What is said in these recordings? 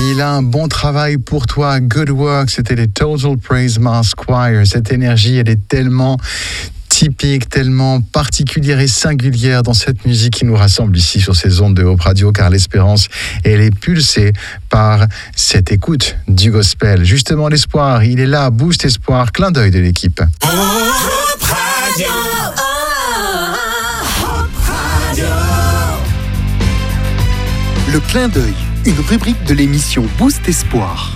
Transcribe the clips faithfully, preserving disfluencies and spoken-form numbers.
Il a un bon travail pour toi. Good work. C'était les Total Praise Mars Choir. Cette énergie, elle est tellement typique, tellement particulière et singulière dans cette musique qui nous rassemble ici sur ces ondes de Hope Radio, car l'espérance, elle est pulsée par cette écoute du gospel. Justement, l'espoir, il est là. Boost Espoir, clin d'œil de l'équipe. Hope Radio. Hope Radio. Le clin d'œil, une rubrique de l'émission Boost Espoir.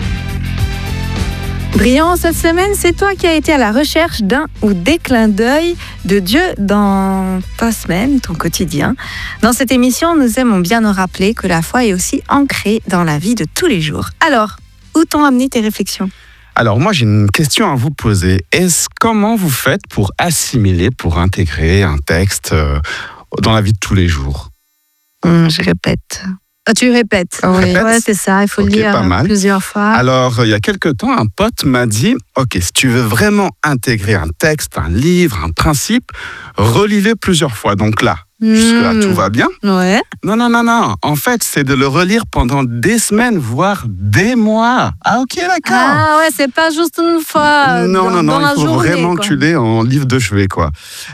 Briand, cette semaine, c'est toi qui as été à la recherche d'un ou des clins d'œil de Dieu dans ta semaine, ton quotidien. Dans cette émission, nous aimons bien nous rappeler que la foi est aussi ancrée dans la vie de tous les jours. Alors, où t'ont amené tes réflexions ? Alors moi, j'ai une question à vous poser. Est-ce comment vous faites pour assimiler, pour intégrer un texte euh, dans la vie de tous les jours ? hum, Je répète. Ah, tu répètes. Oui, ouais, c'est ça, il faut okay, le lire plusieurs fois. Alors, il y a quelque temps, un pote m'a dit, ok, si tu veux vraiment intégrer un texte, un livre, un principe, relis-le plusieurs fois. Donc là, mmh. jusque-là, tout va bien. Ouais. Non, non, non, non. En fait, c'est de le relire pendant des semaines, voire des mois. Ah, ok, d'accord. Ah ouais, c'est pas juste une fois. Non, dans, non, non, dans il faut journée, vraiment quoi. que tu l'aies en livre de chevet, quoi.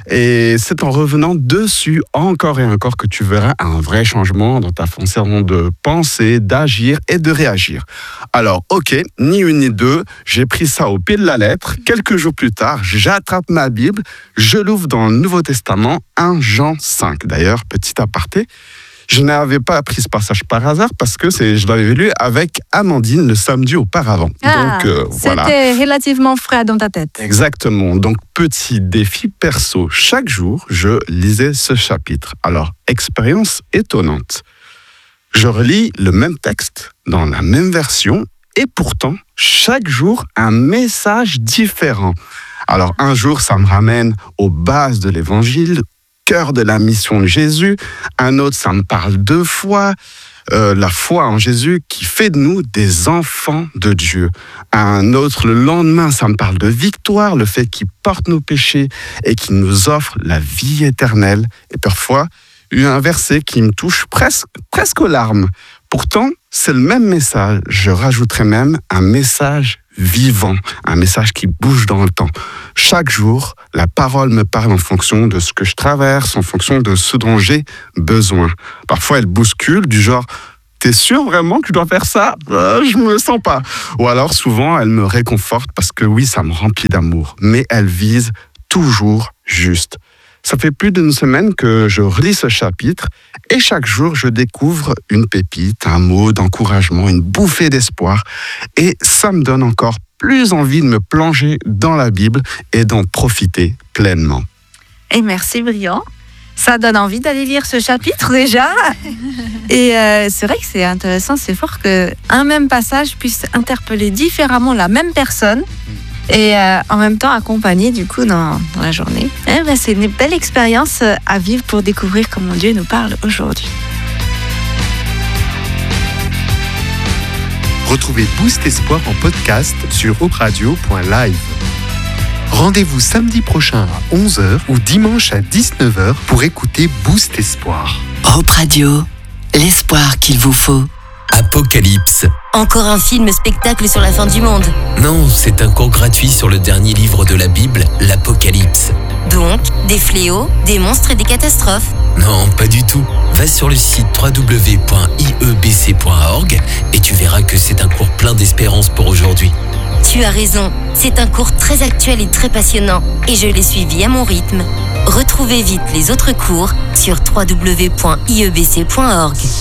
Et c'est en revenant dessus encore et encore que tu verras un vrai changement dans ta façon de penser, d'agir et de réagir. Alors, ok, ni une ni deux, j'ai pris ça au pied de la lettre. Quelques jours plus tard, j'attrape ma Bible, je l'ouvre dans le Nouveau Testament, premier Jean cinq. D'ailleurs, petit aparté, je n'avais pas appris ce passage par hasard parce que c'est, je l'avais lu avec Amandine le samedi auparavant. Ah, Donc, euh, voilà. C'était relativement frais dans ta tête. Exactement. Donc, petit défi perso. Chaque jour, je lisais ce chapitre. Alors, expérience étonnante. Je relis le même texte dans la même version et pourtant, chaque jour, un message différent. Alors, un jour, ça me ramène aux bases de l'évangile, cœur de la mission de Jésus. Un autre, ça me parle de foi, euh, la foi en Jésus qui fait de nous des enfants de Dieu. Un autre, le lendemain, ça me parle de victoire, le fait qu'il porte nos péchés et qu'il nous offre la vie éternelle. Et parfois, il y a un verset qui me touche presque, presque aux larmes. Pourtant, c'est le même message. Je rajouterais même un message vivant, un message qui bouge dans le temps. Chaque jour, la parole me parle en fonction de ce que je traverse, en fonction de ce dont j'ai besoin. Parfois, elle bouscule du genre « T'es sûr vraiment que tu dois faire ça ? euh, Je me sens pas. » Ou alors, souvent, elle me réconforte parce que oui, ça me remplit d'amour. Mais elle vise toujours juste. Ça fait plus d'une semaine que je relis ce chapitre et chaque jour, je découvre une pépite, un mot d'encouragement, une bouffée d'espoir. Et ça me donne encore plus envie de me plonger dans la Bible et d'en profiter pleinement. Et merci, Briand. Ça donne envie d'aller lire ce chapitre déjà. Et euh, c'est vrai que c'est intéressant, c'est fort qu'un même passage puisse interpeller différemment la même personne. Et euh, en même temps accompagné du coup dans, dans la journée. Eh ben, c'est une belle expérience à vivre pour découvrir comment Dieu nous parle aujourd'hui. Retrouvez Boost Espoir en podcast sur hope radio point live. Rendez-vous samedi prochain à onze heures ou dimanche à dix-neuf heures pour écouter Boost Espoir. Hope Radio, l'espoir qu'il vous faut. Apocalypse. Encore un film spectacle sur la fin du monde. Non, c'est un cours gratuit sur le dernier livre de la Bible, l'Apocalypse. Donc, des fléaux, des monstres et des catastrophes. Non, pas du tout. Va sur le site w w w point i e b c point org et tu verras que c'est un cours plein d'espérance pour aujourd'hui. Tu as raison, c'est un cours très actuel et très passionnant et je l'ai suivi à mon rythme. Retrouvez vite les autres cours sur w w w point i e b c point org.